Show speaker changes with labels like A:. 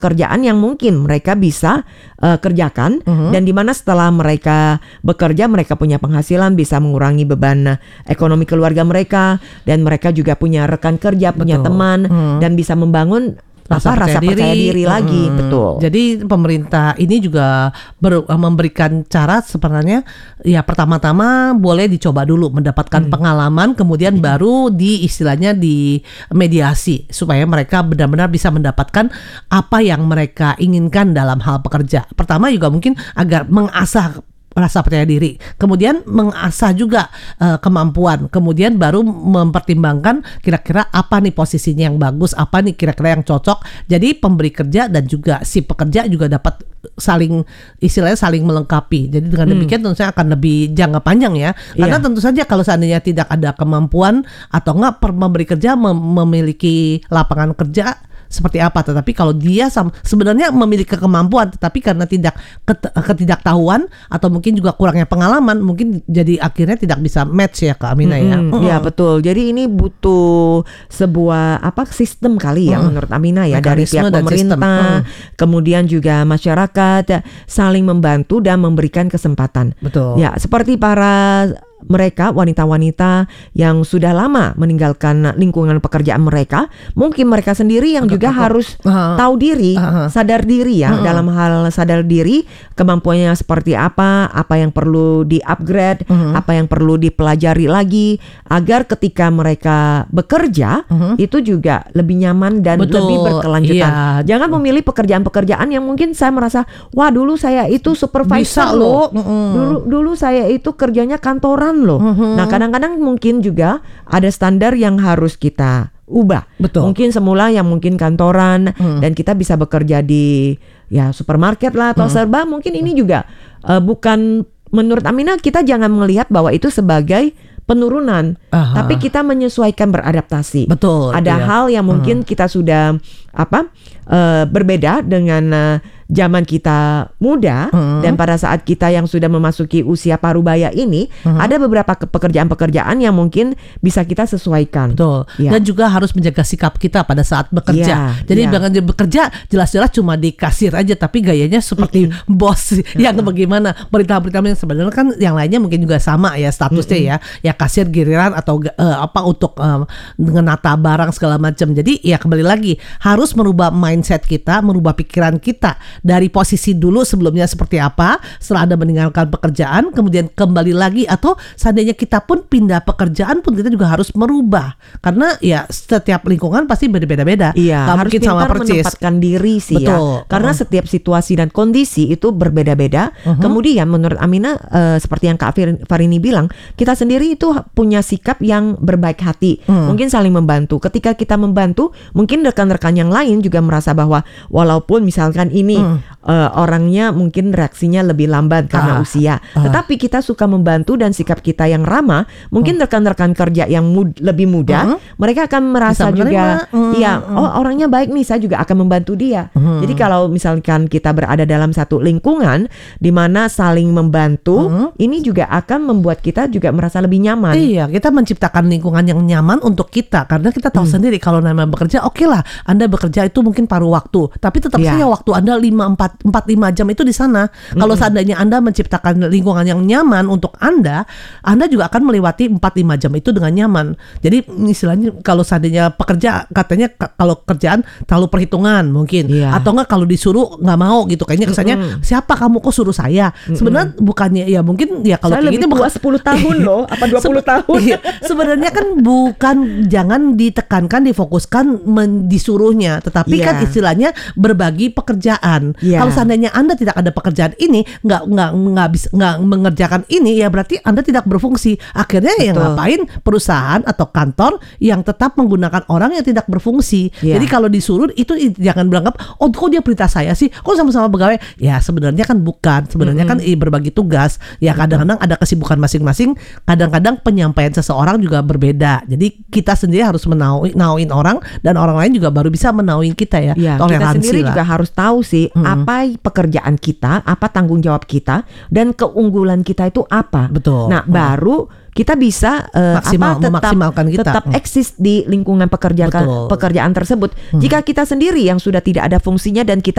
A: pekerjaan yang mungkin mereka bisa kerjakan, dan di mana setelah mereka bekerja mereka punya penghasilan, bisa mengurangi beban ekonomi keluarga mereka, dan mereka juga punya rekan kerja, punya teman, dan bisa membangun rasa percaya diri lagi. Betul.
B: Jadi pemerintah ini juga memberikan cara sebenarnya ya, pertama-tama boleh dicoba dulu mendapatkan pengalaman, kemudian baru istilahnya di mediasi supaya mereka benar-benar bisa mendapatkan apa yang mereka inginkan dalam hal pekerja. Pertama juga mungkin agar mengasah rasa percaya diri, kemudian mengasah juga kemampuan, kemudian baru mempertimbangkan kira-kira apa nih posisinya yang bagus, apa nih kira-kira yang cocok. Jadi pemberi kerja dan juga si pekerja juga dapat saling melengkapi. Jadi dengan demikian tentu saja akan lebih jangka panjang ya. Karena tentu saja kalau seandainya tidak ada kemampuan atau enggak pemberi kerja memiliki lapangan kerja seperti apa, tetapi kalau dia sebenarnya memiliki kemampuan, tetapi karena ketidaktahuan atau mungkin juga kurangnya pengalaman, mungkin jadi akhirnya tidak bisa match ya Kak Aminah ya.
A: Ya betul. Jadi ini butuh sebuah sistem kali ya menurut Aminah ya, dari pihak pemerintah, kemudian juga masyarakat saling membantu dan memberikan kesempatan.
B: Betul.
A: Ya, seperti para mereka wanita-wanita yang sudah lama meninggalkan lingkungan pekerjaan mereka, mungkin mereka sendiri yang juga harus tahu diri, sadar diri ya, dalam hal sadar diri kemampuannya seperti apa yang perlu di-upgrade, apa yang perlu dipelajari lagi, agar ketika mereka bekerja itu juga lebih nyaman dan lebih berkelanjutan. Jangan memilih pekerjaan-pekerjaan yang mungkin saya merasa, wah dulu saya itu supervisor loh, dulu saya itu kerjanya kantoran loh. Nah, kadang-kadang mungkin juga ada standar yang harus kita ubah.
B: Betul.
A: Mungkin semula yang mungkin kantoran dan kita bisa bekerja di supermarket lah atau serba. Mungkin ini juga bukan, menurut Aminah kita jangan melihat bahwa itu sebagai penurunan, tapi kita menyesuaikan, beradaptasi.
B: Betul.
A: Ada hal yang mungkin kita sudah berbeda dengan zaman kita muda, dan pada saat kita yang sudah memasuki usia parubaya ini, ada beberapa pekerjaan-pekerjaan yang mungkin bisa kita sesuaikan.
B: Betul. Dan juga harus menjaga sikap kita pada saat bekerja. Jadi jangan bekerja jelas-jelas cuma di kasir aja, tapi gayanya seperti bos yang bagaimana. Berita-berita yang sebenarnya kan yang lainnya mungkin juga sama ya statusnya ya kasir giliran atau untuk menata barang segala macam. Jadi ya kembali lagi harus merubah mindset kita, merubah pikiran kita dari posisi dulu sebelumnya seperti apa, setelah Anda meninggalkan pekerjaan kemudian kembali lagi, atau seandainya kita pun pindah pekerjaan pun kita juga harus merubah, karena ya setiap lingkungan pasti berbeda-beda.
A: Harus pintar menempatkan diri sih. Betul. Karena setiap situasi dan kondisi itu berbeda-beda. Kemudian menurut Aminah seperti yang Kak Farini bilang, kita sendiri itu punya sikap yang berbaik hati, mungkin saling membantu. Ketika kita membantu, mungkin rekan-rekan yang lain juga merasa bahwa walaupun misalkan ini orangnya mungkin reaksinya lebih lambat karena usia, tetapi kita suka membantu dan sikap kita yang ramah, mungkin rekan-rekan kerja yang lebih muda, mereka akan merasa juga orangnya baik nih, saya juga akan membantu dia. Jadi kalau misalkan kita berada dalam satu lingkungan di mana saling membantu, ini juga akan membuat kita juga merasa lebih nyaman.
B: Iya, kita menciptakan lingkungan yang nyaman untuk kita, karena kita tahu sendiri kalau namanya bekerja, oke lah Anda bekerja itu mungkin paruh waktu, tapi tetap saja waktu Anda 4-5 jam itu di sana. Kalau seandainya Anda menciptakan lingkungan yang nyaman untuk Anda juga akan melewati 4-5 jam itu dengan nyaman. Jadi istilahnya kalau seandainya pekerja, katanya kalau kerjaan terlalu perhitungan mungkin, atau enggak kalau disuruh nggak mau gitu, kayaknya kesannya siapa kamu kok suruh saya. Sebenarnya bukannya ya mungkin ya kalau
A: saya lebih tua 10 tahun loh, apa 20 tahun.
B: Sebenarnya kan bukan, jangan ditekankan, difokuskan disuruhnya, tetapi kan istilahnya berbagi pekerjaan. Kalau seandainya Anda tidak ada pekerjaan ini, nggak mengerjakan ini, ya berarti Anda tidak berfungsi. Akhirnya yang ngapain perusahaan atau kantor yang tetap menggunakan orang yang tidak berfungsi. Jadi kalau disuruh itu jangan beranggap, oh kok dia perintah saya sih, kok sama-sama pegawai. Ya sebenarnya kan bukan, sebenarnya kan berbagi tugas. Ya kadang-kadang ada kesibukan masing-masing, kadang-kadang penyampaian seseorang juga berbeda. Jadi kita sendiri harus menauin orang, dan orang lain juga baru bisa menauin kita ya.
A: Kita sendiri juga harus tahu sih apa pekerjaan kita, apa tanggung jawab kita, dan keunggulan kita itu apa.
B: Betul.
A: Nah baru kita bisa tetap eksis di lingkungan pekerjaan tersebut. Jika kita sendiri yang sudah tidak ada fungsinya dan kita